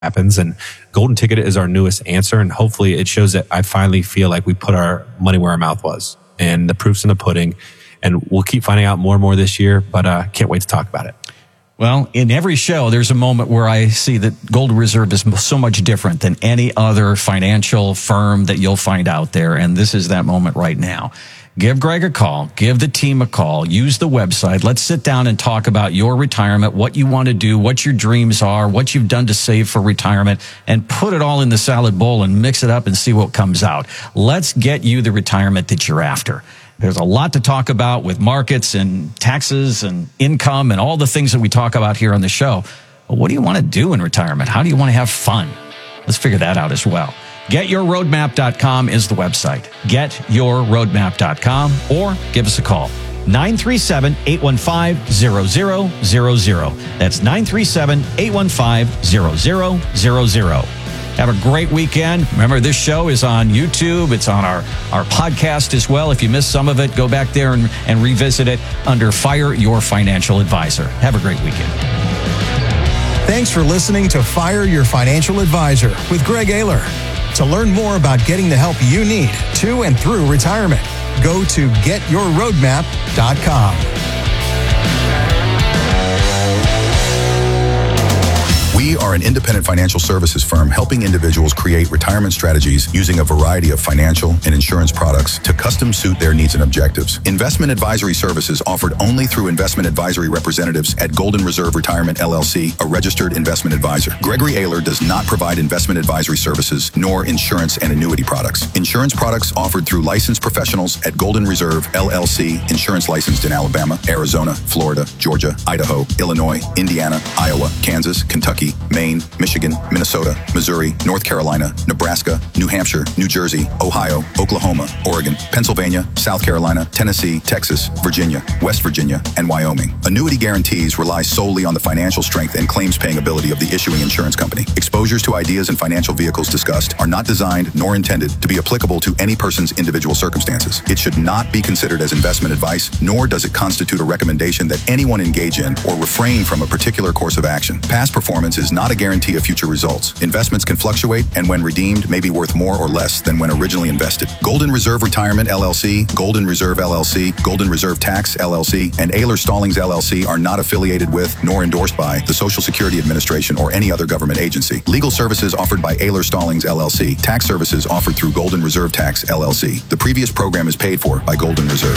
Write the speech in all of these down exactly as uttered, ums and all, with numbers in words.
happens. And Golden Ticket is our newest answer. And hopefully it shows that I finally feel like we put our money where our mouth was. And the proof's in the pudding. And we'll keep finding out more and more this year, but uh, can't wait to talk about it. Well, in every show, there's a moment where I see that Golden Reserve is so much different than any other financial firm that you'll find out there. And this is that moment right now. Give Greg a call. Give the team a call. Use the website. Let's sit down and talk about your retirement, what you want to do, what your dreams are, what you've done to save for retirement, and put it all in the salad bowl and mix it up and see what comes out. Let's get you the retirement that you're after. There's a lot to talk about with markets and taxes and income and all the things that we talk about here on the show. But what do you want to do in retirement? How do you want to have fun? Let's figure that out as well. get your roadmap dot com is the website. get your roadmap dot com or give us a call. nine three seven, eight one five, zero zero zero zero. That's nine three seven, eight one five, zero zero zero zero. Have a great weekend. Remember, this show is on YouTube. It's on our, our podcast as well. If you missed some of it, go back there and, and revisit it under Fire Your Financial Advisor. Have a great weekend. Thanks for listening to Fire Your Financial Advisor with Greg Ayler. To learn more about getting the help you need to and through retirement, go to get your roadmap dot com. We are an independent financial services firm helping individuals create retirement strategies using a variety of financial and insurance products to custom suit their needs and objectives. Investment advisory services offered only through investment advisory representatives at Golden Reserve Retirement L L C, a registered investment advisor. Gregory Ayler does not provide investment advisory services nor insurance and annuity products. Insurance products offered through licensed professionals at Golden Reserve L L C, insurance licensed in Alabama, Arizona, Florida, Georgia, Idaho, Illinois, Indiana, Iowa, Kansas, Kentucky, Maine, Michigan, Minnesota, Missouri, North Carolina, Nebraska, New Hampshire, New Jersey, Ohio, Oklahoma, Oregon, Pennsylvania, South Carolina, Tennessee, Texas, Virginia, West Virginia, and Wyoming. Annuity guarantees rely solely on the financial strength and claims paying ability of the issuing insurance company. Exposures to ideas and financial vehicles discussed are not designed nor intended to be applicable to any person's individual circumstances. It should not be considered as investment advice, nor does it constitute a recommendation that anyone engage in or refrain from a particular course of action. Past performance is not a guarantee of future results. Investments can fluctuate and when redeemed may be worth more or less than when originally invested. Golden Reserve Retirement L L C, Golden Reserve L L C, Golden Reserve Tax L L C, and Ayler Stallings L L C are not affiliated with nor endorsed by the Social Security Administration or any other government agency. Legal services offered by Ayler Stallings L L C. Tax services offered through Golden Reserve Tax L L C. The previous program is paid for by Golden Reserve.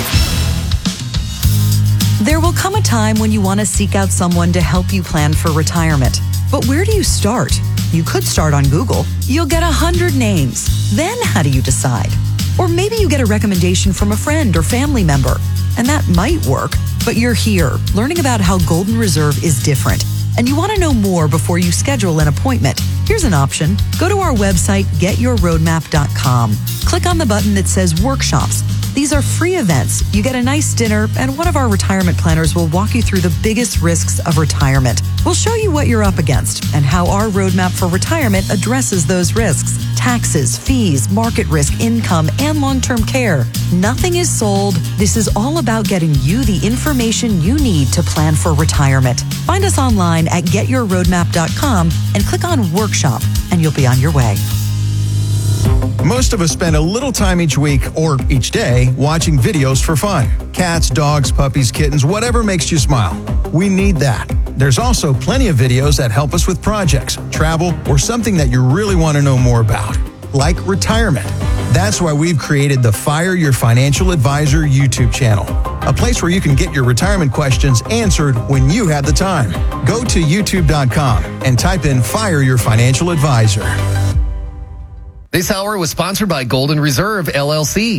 There will come a time when you want to seek out someone to help you plan for retirement. But where do you start? You could start on Google. You'll get a hundred names. Then how do you decide? Or maybe you get a recommendation from a friend or family member, and that might work, but you're here learning about how Golden Reserve is different, and you want to know more before you schedule an appointment. Here's an option. Go to our website, get your roadmap dot com. Click on the button that says Workshops. These are free events. You get a nice dinner, and one of our retirement planners will walk you through the biggest risks of retirement. We'll show you what you're up against and how our roadmap for retirement addresses those risks. Taxes, fees, market risk, income, and long-term care. Nothing is sold. This is all about getting you the information you need to plan for retirement. Find us online at get your roadmap dot com and click on Workshop, and you'll be on your way. Most of us spend a little time each week or each day watching videos for fun. Cats, dogs, puppies, kittens, whatever makes you smile. We need that. There's also plenty of videos that help us with projects, travel, or something that you really want to know more about, like retirement. That's why we've created the Fire Your Financial Advisor YouTube channel, a place where you can get your retirement questions answered when you have the time. Go to youtube dot com and type in Fire Your Financial Advisor. This hour was sponsored by Golden Reserve L L C.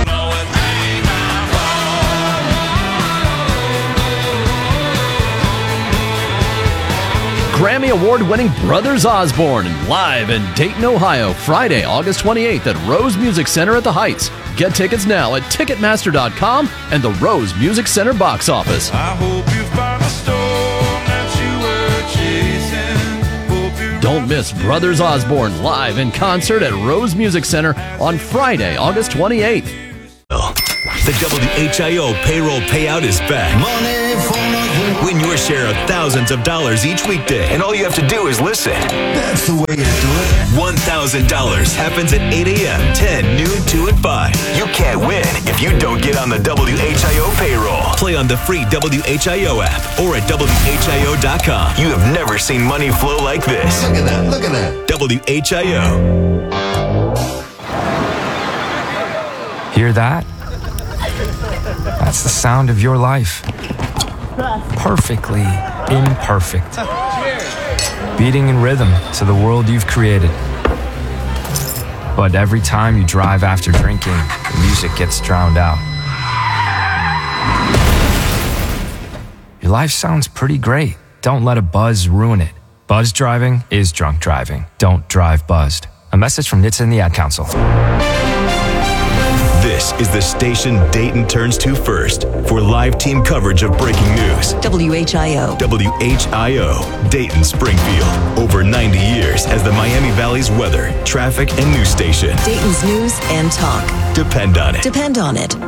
Grammy Award-winning Brothers Osborne live in Dayton, Ohio, Friday, August twenty-eighth at Rose Music Center at the Heights. Get tickets now at ticketmaster dot com and the Rose Music Center box office. I hope you found the storm that you were chasing. Don't miss Brothers Osborne live in concert at Rose Music Center on Friday, August twenty-eighth. The W H I O payroll payout is back. Money for Win your share of thousands of dollars each weekday. And all you have to do is listen. That's the way to do it. one thousand dollars happens at eight a.m., ten, noon, two, and five. You can't win if you don't get on the W H I O payroll. Play on the free W H I O app or at W H I O dot com. You have never seen money flow like this. Look at that. Look at that. W H I O. Hear that? That's the sound of your life. Perfectly imperfect. Beating in rhythm to the world you've created. But every time you drive after drinking, the music gets drowned out. Your life sounds pretty great. Don't let a buzz ruin it. Buzz driving is drunk driving. Don't drive buzzed. A message from N H T S A and the Ad Council. This is the station Dayton turns to first for live team coverage of breaking news. W H I O. W H I O, Dayton Springfield. Over ninety years as the Miami Valley's weather, traffic, and news station. Dayton's news and talk. Depend on it. Depend on it.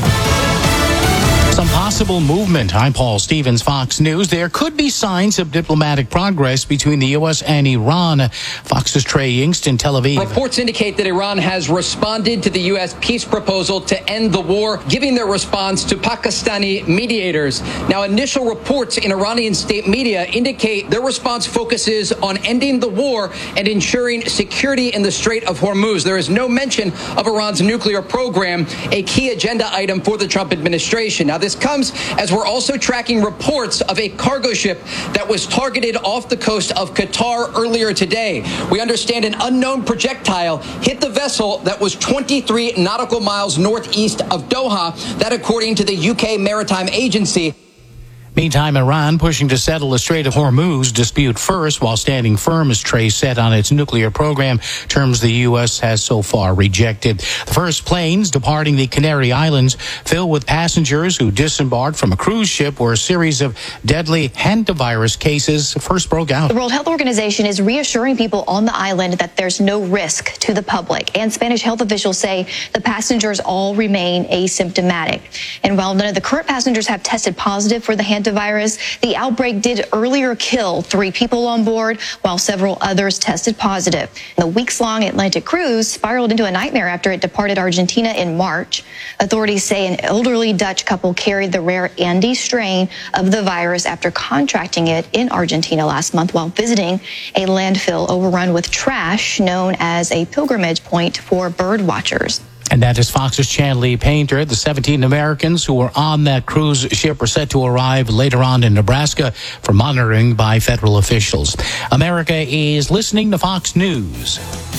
Some possible movement. I'm Paul Stevens, Fox News. There could be signs of diplomatic progress between the U S and Iran. Fox's Trey Yingst in Tel Aviv. Reports indicate that Iran has responded to the U S peace proposal to end the war, giving their response to Pakistani mediators. Now, initial reports in Iranian state media indicate their response focuses on ending the war and ensuring security in the Strait of Hormuz. There is no mention of Iran's nuclear program, a key agenda item for the Trump administration. Now, this comes as we're also tracking reports of a cargo ship that was targeted off the coast of Qatar earlier today. We understand an unknown projectile hit the vessel that was twenty-three nautical miles northeast of Doha, that according to the U K Maritime Agency. Meantime, Iran pushing to settle the Strait of Hormuz dispute first, while standing firm, as Trey said, on its nuclear program, terms the U S has so far rejected. The first planes departing the Canary Islands filled with passengers who disembarked from a cruise ship where a series of deadly hantavirus cases first broke out. The World Health Organization is reassuring people on the island that there's no risk to the public, and Spanish health officials say the passengers all remain asymptomatic. And while none of the current passengers have tested positive for the hantavirus, the outbreak did earlier kill three people on board, while several others tested positive. The weeks-long Atlantic cruise spiraled into a nightmare after it departed Argentina in March. Authorities say an elderly Dutch couple carried the rare Andes strain of the virus after contracting it in Argentina last month while visiting a landfill overrun with trash known as a pilgrimage point for bird watchers. And that is Fox's Chan Lee Painter. The seventeen Americans who were on that cruise ship are set to arrive later on in Nebraska for monitoring by federal officials. America is listening to Fox News.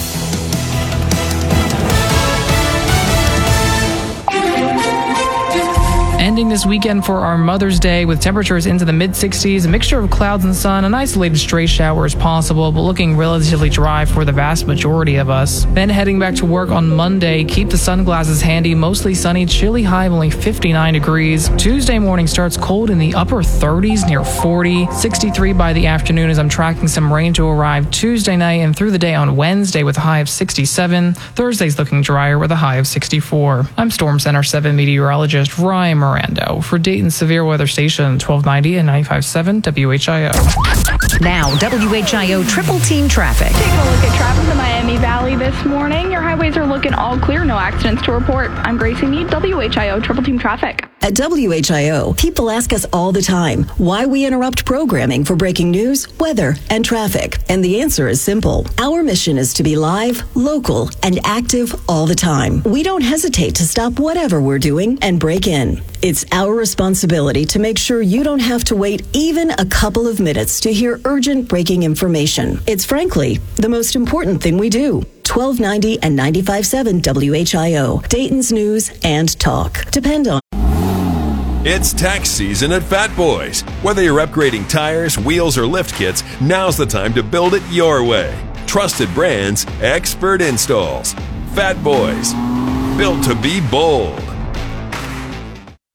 Ending this weekend for our Mother's Day with temperatures into the mid sixties, a mixture of clouds and sun, an isolated stray shower is possible, but looking relatively dry for the vast majority of us. Then heading back to work on Monday, keep the sunglasses handy, mostly sunny, chilly high of only fifty-nine degrees. Tuesday morning starts cold in the upper thirties, near forty, sixty-three by the afternoon as I'm tracking some rain to arrive Tuesday night and through the day on Wednesday with a high of sixty-seven. Thursday's looking drier with a high of sixty-four. I'm Storm Center seven meteorologist Ryan Moran. For Dayton Severe Weather Station, twelve ninety and ninety-five point seven W H I O. Now, W H I O Triple Team Traffic. Taking a look at traffic in the Miami Valley this morning. Your highways are looking all clear, no accidents to report. I'm Gracie Mead, W H I O Triple Team Traffic. At W H I O, people ask us all the time why we interrupt programming for breaking news, weather, and traffic. And the answer is simple. Our mission is to be live, local, and active all the time. We don't hesitate to stop whatever we're doing and break in. It's our responsibility to make sure you don't have to wait even a couple of minutes to hear urgent breaking information. It's frankly the most important thing we do. twelve ninety and ninety-five point seven W H I O, Dayton's news and talk. Depend on. It's tax season at Fat Boys. Whether you're upgrading tires, wheels, or lift kits, now's the time to build it your way. Trusted brands, expert installs. Fat Boys, built to be bold. At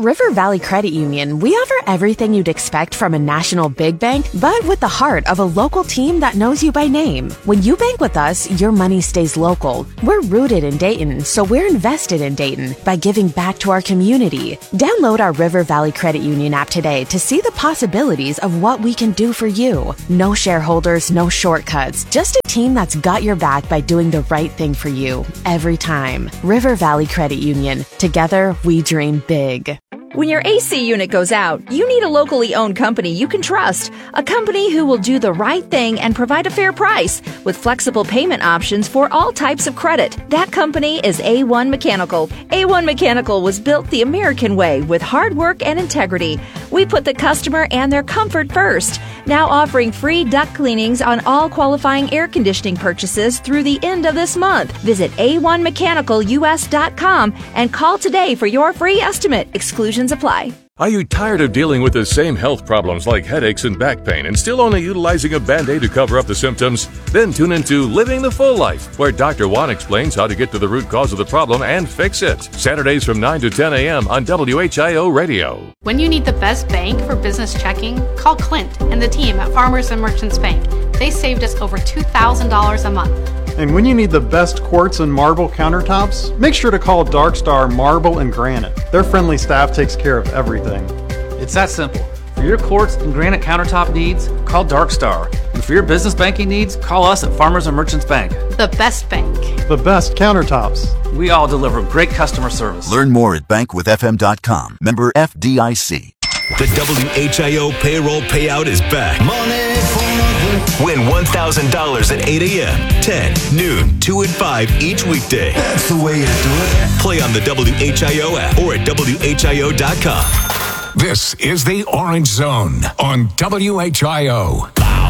At River Valley Credit Union, we offer everything you'd expect from a national big bank, but with the heart of a local team that knows you by name. When you bank with us, your money stays local. We're rooted in Dayton, so we're invested in Dayton by giving back to our community. Download our River Valley Credit Union app today to see the possibilities of what we can do for you. No shareholders, no shortcuts, just a team that's got your back by doing the right thing for you every time. River Valley Credit Union. Together, we dream big. When your A C unit goes out, you need a locally owned company you can trust. A company who will do the right thing and provide a fair price with flexible payment options for all types of credit. That company is A one Mechanical. A one Mechanical was built the American way with hard work and integrity. We put the customer and their comfort first. Now offering free duct cleanings on all qualifying air conditioning purchases through the end of this month. Visit A one mechanical U S dot com and call today for your free estimate. Exclusions apply. Are you tired of dealing with the same health problems like headaches and back pain and still only utilizing a Band-Aid to cover up the symptoms? Then tune into Living the Full Life, where Doctor Juan explains how to get to the root cause of the problem and fix it. Saturdays from nine to ten a.m. on W H I O Radio. When you need the best bank for business checking, call Clint and the team at Farmers and Merchants Bank. They saved us over two thousand dollars a month. And when you need the best quartz and marble countertops, make sure to call Darkstar Marble and Granite. Their friendly staff takes care of everything. It's that simple. For your quartz and granite countertop needs, call Darkstar. And for your business banking needs, call us at Farmers and Merchants Bank. The best bank. The best countertops. We all deliver great customer service. Learn more at bank with f m dot com. Member F D I C. The W H I O payroll payout is back. Money for nothing. Win one thousand dollars at eight a.m., ten, noon, two, and five each weekday. That's the way you do it. Play on the W H I O app or at W H I O dot com. This is the Orange Zone on W H I O.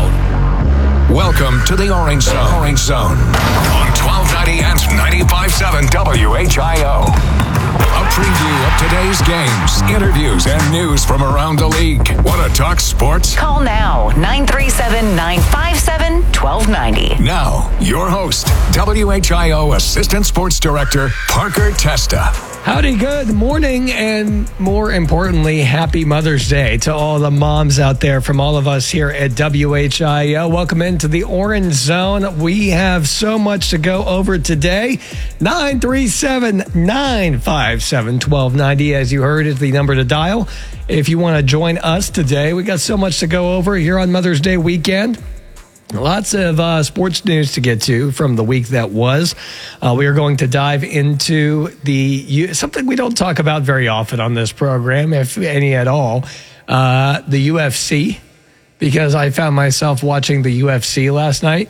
Loud. Welcome to the Orange Zone. Orange Zone on twelve ninety and ninety-five point seven W H I O. A preview of today's games, interviews, and news from around the league. Want to talk sports? Call now, nine three seven, nine five seven, one two nine zero. Now, your host, W H I O Assistant Sports Director, Parker Testa. Howdy, good morning, and more importantly, happy Mother's Day to all the moms out there from all of us here at W H I O. Welcome into the Orange Zone. We have so much to go over today. nine three seven, nine five seven, one two nine zero, as you heard, is the number to dial. If you want to join us today, we got so much to go over here on Mother's Day weekend. Lots of uh, sports news to get to from the week that was. Uh, we are going to dive into the something we don't talk about very often on this program, if any at all, uh, the U F C, because I found myself watching the U F C last night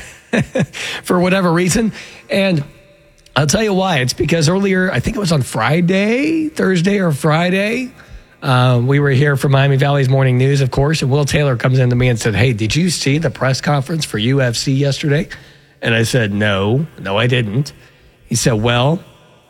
for whatever reason. And I'll tell you why. It's because earlier, I think it was on Friday, Thursday or Friday, Uh, we were here for Miami Valley's Morning News, of course, and Will Taylor comes in to me and said, hey, did you see the press conference for U F C yesterday? And I said, no, no, I didn't. He said, well,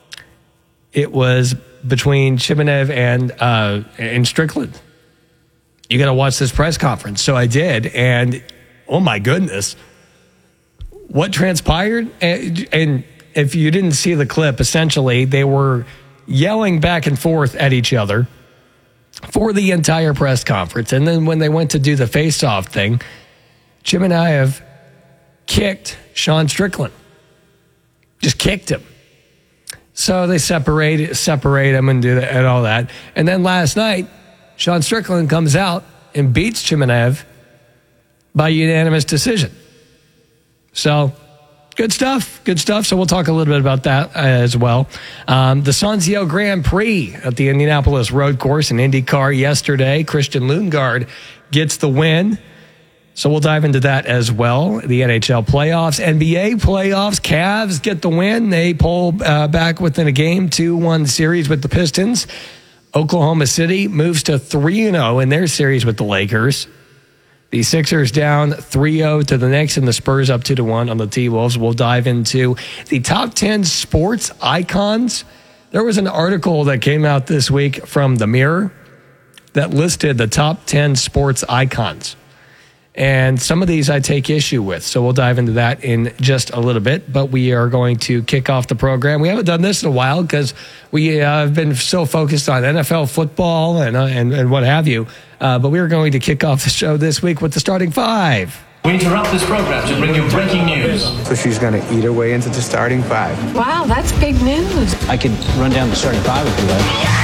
it was between Chimaev and, uh, and Strickland. You got to watch this press conference. So I did, and oh my goodness, what transpired? And, and if you didn't see the clip, essentially, they were yelling back and forth at each other for the entire press conference. And then when they went to do the face-off thing, Chimaev kicked Sean Strickland. Just kicked him. So they separate separate him and do that and all that. And then last night, Sean Strickland comes out and beats Chimaev by unanimous decision. So good stuff. Good stuff. So we'll talk a little bit about that as well. Um, the Sanzio Grand Prix at the Indianapolis Road Course in IndyCar yesterday. Christian Lundgaard gets the win. So we'll dive into that as well. The N H L playoffs, N B A playoffs. Cavs get the win. They pull uh, back within a game, two one series with the Pistons. Oklahoma City moves to three and oh in their series with the Lakers. The Sixers down three oh to the Knicks, and the Spurs up two to one on the T-Wolves. We'll dive into the top ten sports icons. There was an article that came out this week from The Mirror that listed the top ten sports icons. And some of these I take issue with. So we'll dive into that in just a little bit. But we are going to kick off the program. We haven't done this in a while because we uh, have been so focused on N F L football and, uh, and, and what have you. Uh, but we are going to kick off the show this week with the starting five. We interrupt this program to bring you breaking news. So she's going to eat her way into the starting five. Wow, that's big news. I could run down the starting five if you like.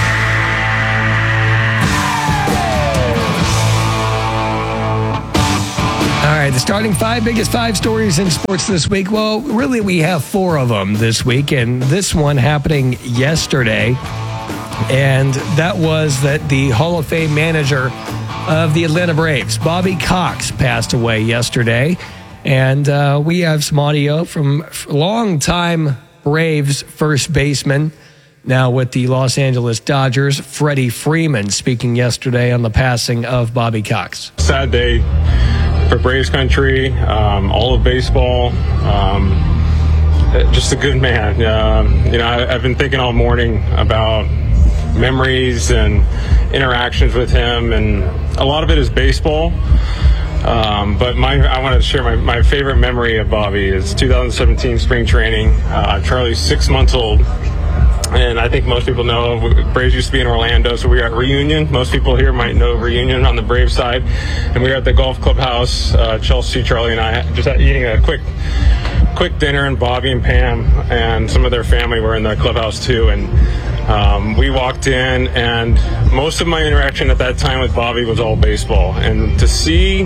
All right, the starting five biggest five stories in sports this week. Well, really, we have four of them this week, and this one happening yesterday. And that was that the Hall of Fame manager of the Atlanta Braves, Bobby Cox, passed away yesterday. And uh, we have some audio from longtime Braves first baseman, now with the Los Angeles Dodgers, Freddie Freeman, speaking yesterday on the passing of Bobby Cox. Sad day for Braves country, um, all of baseball. Um, just a good man. Um, you know, I, I've been thinking all morning about memories and interactions with him, and a lot of it is baseball. Um, but my, I want to share my, my favorite memory of Bobby is two thousand seventeen spring training. Uh, Charlie's six months old. And I think most people know Braves used to be in Orlando, so we were at Reunion. Most people here might know Reunion on the Braves side. And we were at the golf clubhouse, uh, Chelsea, Charlie, and I, just eating a quick quick dinner, and Bobby and Pam and some of their family were in the clubhouse too. And um, we walked in, and most of my interaction at that time with Bobby was all baseball. And to see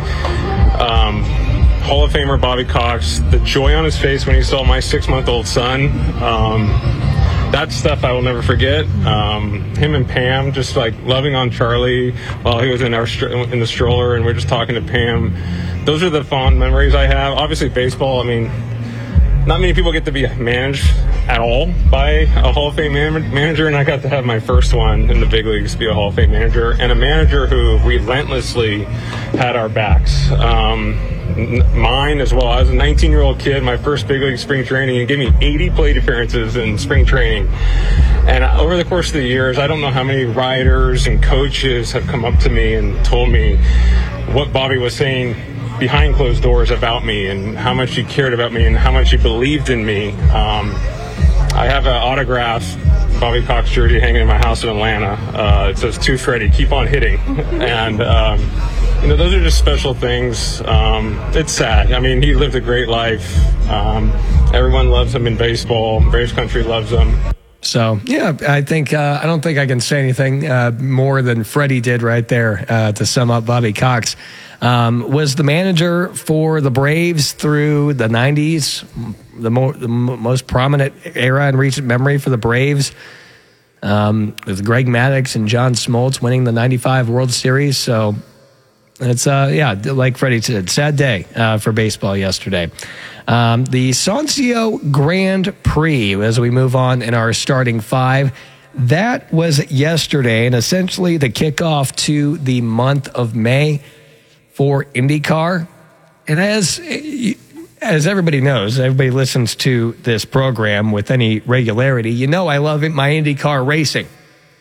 um, Hall of Famer Bobby Cox, the joy on his face when he saw my six-month-old son, um, that stuff I will never forget. Um, him and Pam just like loving on Charlie while he was in our in the stroller, and we're just talking to Pam. Those are the fond memories I have. Obviously, baseball. I mean, not many people get to be managed at all by a Hall of Fame man- manager, and I got to have my first one in the big leagues be a Hall of Fame manager, and a manager who relentlessly had our backs. Um, Mine as well. I was a nineteen-year-old kid, my first big league spring training. He gave me eighty plate appearances in spring training. And over the course of the years, I don't know how many writers and coaches have come up to me and told me what Bobby was saying behind closed doors about me, and how much he cared about me, and how much he believed in me. Um, I have an autographed Bobby Cox jersey hanging in my house in Atlanta. Uh, it says, "To Freddie, keep on hitting." And um, you know, those are just special things. Um, it's sad. I mean, he lived a great life. Um, everyone loves him in baseball. Braves country loves him. So, yeah, I think uh, I don't think I can say anything uh, more than Freddie did right there uh, to sum up Bobby Cox. Um, was the manager for the Braves through the nineties, the, mo- the m- most prominent era in recent memory for the Braves, um, with Greg Maddux and John Smoltz winning the ninety-five World Series. So it's, uh, yeah, like Freddie said, sad day uh, for baseball yesterday. Um, the Sancio Grand Prix, as we move on in our starting five, that was yesterday, and essentially the kickoff to the month of May for IndyCar. And as as everybody knows, everybody listens to this program with any regularity, you know I love it, my IndyCar racing.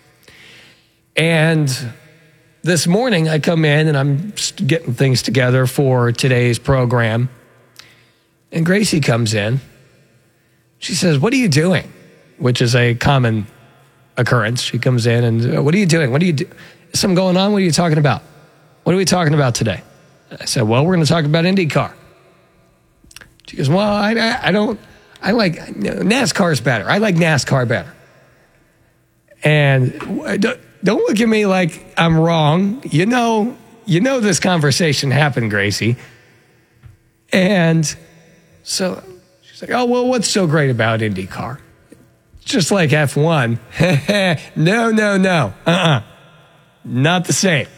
And this morning I come in and I'm getting things together for today's program. And Gracie comes in. She says, "What are you doing?" Which is a common occurrence. She comes in and, "What are you doing? What are you do? Is something going on? What are you talking about? What are we talking about today?" I said, "Well, we're going to talk about IndyCar." She goes, "Well, I, I, I don't, I like, you know, NASCAR's better. I like NASCAR better." And don't, don't look at me like I'm wrong. You know, you know this conversation happened, Gracie. And so she's like, "Oh, well, what's so great about IndyCar? Just like F one. No, no, no. Uh-uh. Not the same."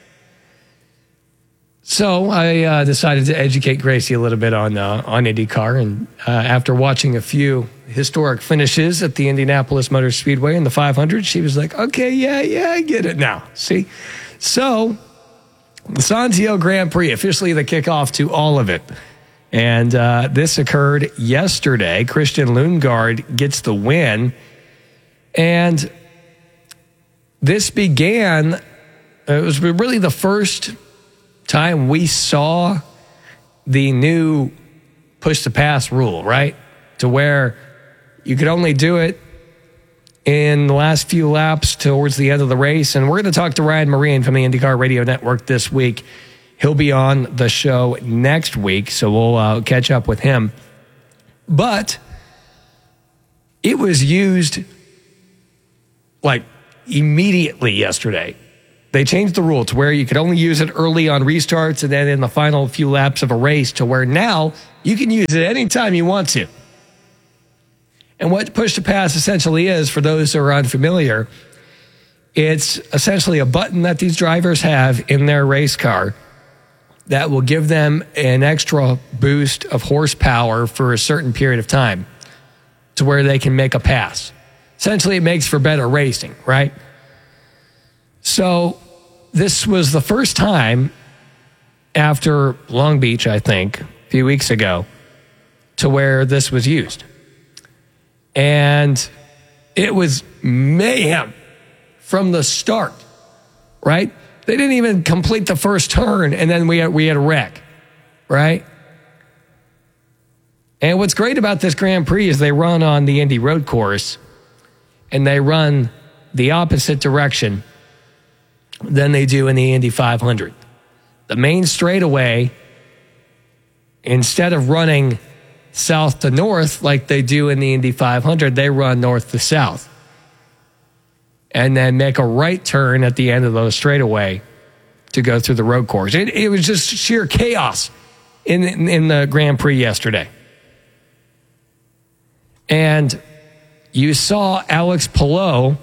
So I uh, decided to educate Gracie a little bit on uh, on IndyCar, and uh, after watching a few historic finishes at the Indianapolis Motor Speedway in the five hundred, she was like, "Okay, yeah, yeah, I get it now." See? So the Sancio Grand Prix, officially the kickoff to all of it. And uh, this occurred yesterday. Christian Lundgaard gets the win. And this began, it was really the first time we saw the new push to pass rule, right? To where you could only do it in the last few laps towards the end of the race. And we're going to talk to Ryan Marine from the IndyCar Radio Network this week. He'll be on the show next week, so we'll uh, catch up with him. But it was used like immediately yesterday. They changed the rule to where you could only use it early on restarts and then in the final few laps of a race, to where now you can use it anytime you want to. And what push to pass essentially is, for those who are unfamiliar, it's essentially a button that these drivers have in their race car that will give them an extra boost of horsepower for a certain period of time to where they can make a pass. Essentially, it makes for better racing, right? So this was the first time after Long Beach, I think, a few weeks ago, to where this was used. And it was mayhem from the start, right? They didn't even complete the first turn, and then we had, we had a wreck, right? And what's great about this Grand Prix is they run on the Indy road course, and they run the opposite direction than they do in the Indy five hundred. The main straightaway, instead of running south to north like they do in the Indy five hundred, they run north to south. And then make a right turn at the end of the straightaway to go through the road course. It, it was just sheer chaos in, in, in the Grand Prix yesterday. And you saw Alex Palou,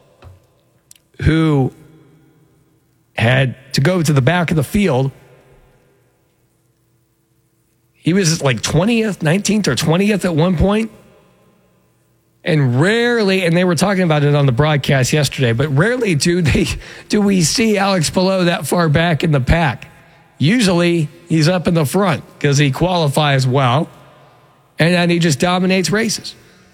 who had to go to the back of the field. He was like twentieth, nineteenth or twentieth at one point. And rarely, and they were talking about it on the broadcast yesterday, but rarely do they do we see Alex Palou that far back in the pack. Usually he's up in the front because he qualifies well, and then he just dominates races.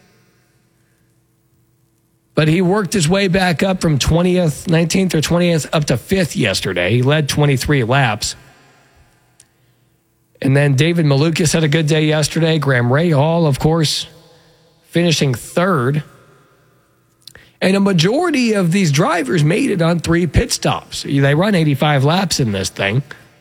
But he worked his way back up from twentieth, nineteenth or twentieth up to fifth yesterday. He led twenty-three laps. And then David Malukas had a good day yesterday. Graham Rahal, of course, finishing third. And a majority of these drivers made it on three pit stops. They run eighty-five laps in this thing.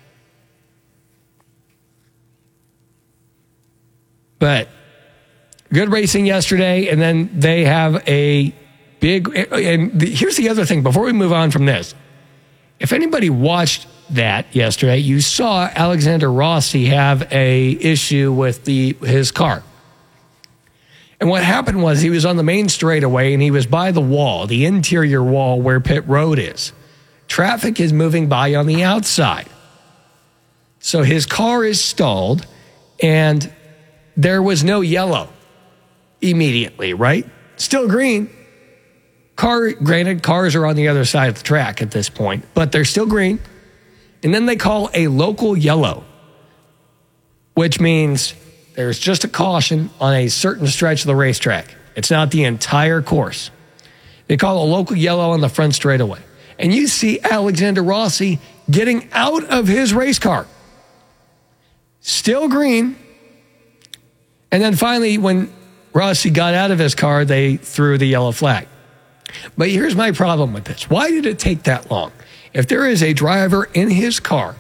But good racing yesterday, and then they have a big... And here's the other thing, before we move on from this. If anybody watched that yesterday, you saw Alexander Rossi have a issue with the his car. And what happened was he was on the main straightaway and he was by the wall, the interior wall where pit road is. Traffic is moving by on the outside. So his car is stalled and there was no yellow immediately, right? Still green. Car, granted, cars are on the other side of the track at this point, but they're still green. And then they call a local yellow, which means there's just a caution on a certain stretch of the racetrack. It's not the entire course. They call a local yellow on the front straightaway. And you see Alexander Rossi getting out of his race car. Still green. And then finally, when Rossi got out of his car, they threw the yellow flag. But here's my problem with this. Why did it take that long? If there is a driver in his car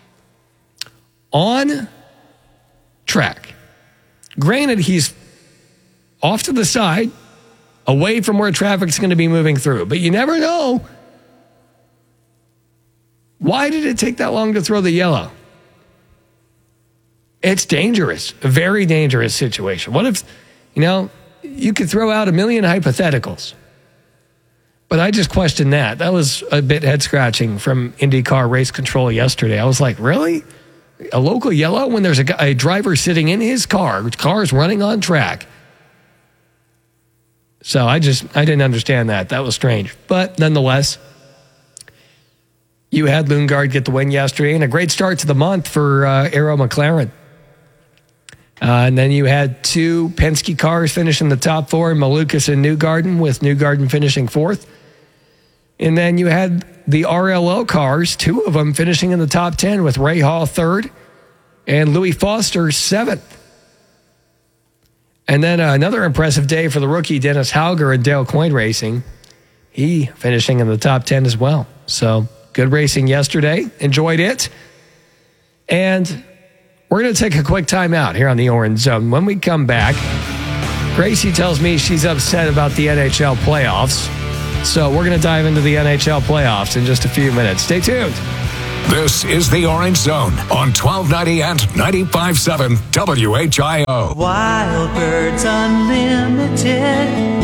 on track, granted, he's off to the side, away from where traffic's going to be moving through, but you never know. Why did it take that long to throw the yellow? It's dangerous, a very dangerous situation. What if, you know, you could throw out a million hypotheticals, but I just questioned that. That was a bit head-scratching from IndyCar Race Control yesterday. I was like, really? A local yellow when there's a, a driver sitting in his car, his car's running on track. So I just, I didn't understand that. That was strange. But nonetheless, you had Lundgaard get the win yesterday, and a great start to the month for uh, Arrow McLaren. Uh, and then you had two Penske cars finish in the top four, Malukas and Newgarden, with Newgarden finishing fourth. And then you had the R L O cars, two of them finishing in the top ten with Ray Hall third and Louis Foster seventh. And then uh, another impressive day for the rookie Dennis Hauger and Dale Coyne Racing. He finishing in the top ten as well. So good racing yesterday. Enjoyed it. And we're going to take a quick time out here on the Orange Zone. When we come back, Gracie tells me she's upset about the N H L playoffs. So we're going to dive into the N H L playoffs in just a few minutes. Stay tuned. This is the Orange Zone on twelve ninety and ninety-five point seven W H I O. Wild Birds Unlimited.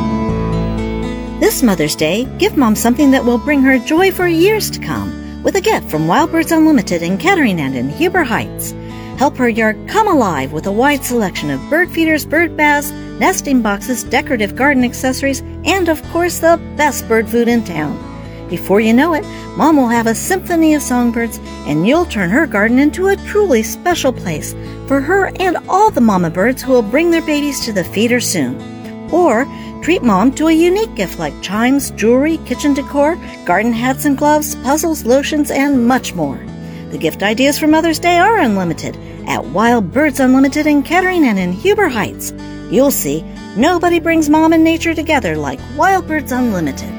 This Mother's Day, give Mom something that will bring her joy for years to come with a gift from Wild Birds Unlimited in Kettering and in Huber Heights. Help her yard come alive with a wide selection of bird feeders, bird baths, nesting boxes, decorative garden accessories, and of course the best bird food in town. Before you know it, Mom will have a symphony of songbirds, and you'll turn her garden into a truly special place for her and all the mama birds who will bring their babies to the feeder soon. Or treat Mom to a unique gift like chimes, jewelry, kitchen decor, garden hats and gloves, puzzles, lotions, and much more. The gift ideas for Mother's Day are unlimited at Wild Birds Unlimited in Kettering and in Huber Heights. You'll see, nobody brings Mom and nature together like Wild Birds Unlimited.